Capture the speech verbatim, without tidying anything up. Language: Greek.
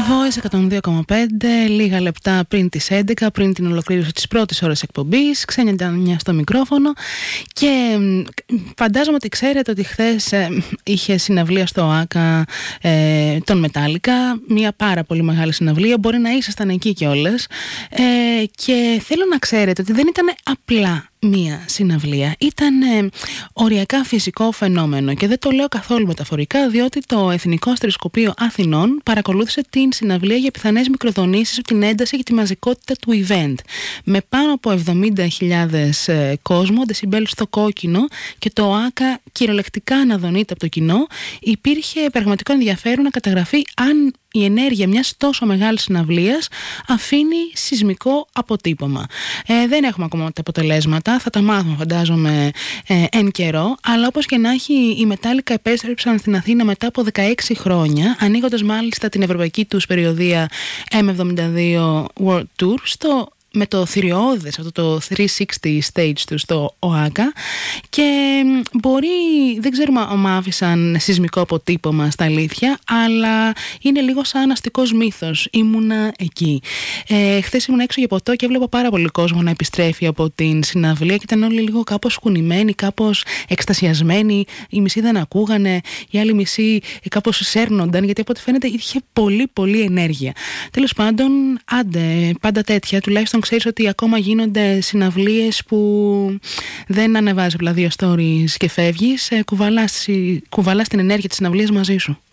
Voice εκατόν δύο κόμμα πέντε, λίγα λεπτά πριν τις έντεκα, πριν την ολοκλήρωση της πρώτης ώρας εκπομπής. Ξένια Ντανιά στο μικρόφωνο. Και φαντάζομαι ότι ξέρετε ότι χθες ε, είχε συναυλία στο ΆΚΑ ε, τον Metallica. Μια πάρα πολύ μεγάλη συναυλία. Μπορεί να ήσασταν εκεί κιόλας. Ε, και θέλω να ξέρετε ότι δεν ήταν απλά μία συναυλία. Ήταν ε, οριακά φυσικό φαινόμενο και δεν το λέω καθόλου μεταφορικά, διότι το Εθνικό Αστροσκοπείο Αθηνών παρακολούθησε την συναυλία για πιθανές μικροδονήσεις από την ένταση και τη μαζικότητα του event. Με πάνω από εβδομήντα χιλιάδες ε, κόσμο, δεσιμπέλ στο κόκκινο και το ΆΚΑ κυριολεκτικά αναδονείται από το κοινό, υπήρχε πραγματικό ενδιαφέρον να καταγραφεί αν η ενέργεια μιας τόσο μεγάλης συναυλίας αφήνει σεισμικό αποτύπωμα. Ε, δεν έχουμε ακόμα τα αποτελέσματα, θα τα μάθουμε φαντάζομαι ε, εν καιρό, αλλά όπως και να έχει, οι Metallica επέστρεψαν στην Αθήνα μετά από δεκαέξι χρόνια, ανοίγοντας μάλιστα την ευρωπαϊκή τους περιοδεία εμ εβδομήντα δύο World Tour στο με το θηριώδες, αυτό το τριακόσια εξήντα stage του στο ΟΑΚΑ, και μπορεί, δεν ξέρουμε αν άφησαν σεισμικό αποτύπωμα στα αλήθεια, αλλά είναι λίγο σαν αστικός μύθος. Ήμουνα εκεί. Ε, χθες ήμουν έξω για ποτό και έβλεπα πάρα πολύ κόσμο να επιστρέφει από την συναυλία και ήταν όλοι λίγο κάπως κουνημένοι, κάπως εκστασιασμένοι. Οι μισοί δεν ακούγανε, οι άλλοι μισοί κάπως σέρνονταν, γιατί από ό,τι φαίνεται είχε πολύ πολύ ενέργεια. Τέλος πάντων, άντε, πάντα τέτοια, τουλάχιστον ξέρεις ότι ακόμα γίνονται συναυλίες που δεν ανεβάζει απλά δύο stories και φεύγεις, κουβαλάς, κουβαλάς την ενέργεια της συναυλίας μαζί σου.